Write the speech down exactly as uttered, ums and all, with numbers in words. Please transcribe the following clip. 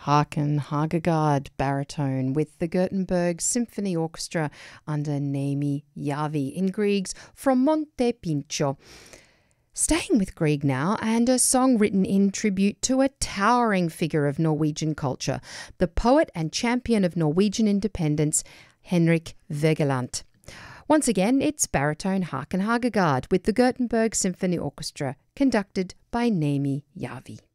Haken Hagegard baritone with the Gothenburg Symphony Orchestra under Naomi Järvi in Grieg's From Monte Pincho. Staying with Grieg now, and a song written in tribute to a towering figure of Norwegian culture, the poet and champion of Norwegian independence, Henrik Wergeland. Once again, it's baritone Haken Hagegard with the Gothenburg Symphony Orchestra, conducted by Naomi Järvi.